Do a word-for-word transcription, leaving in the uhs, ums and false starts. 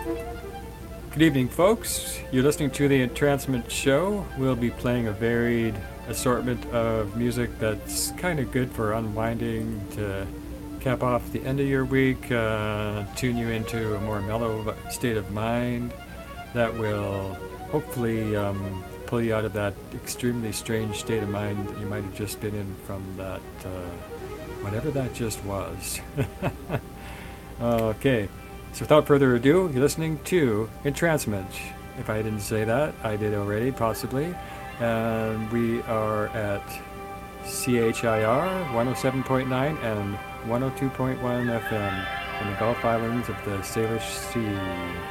Good evening, folks. You're listening to the Entrancement Show. We'll be playing a varied assortment of music that's kind of good for unwinding to cap off the end of your week, uh, tune you into a more mellow state of mind that will hopefully um, pull you out of that extremely strange state of mind that you might have just been in from that, uh, whatever that just was. Okay. So without further ado, you're listening to Entrancement. If I didn't say that, I did already, possibly. And we are at C H I R one oh seven point nine and one oh two point one F M in the Gulf Islands of the Salish Sea.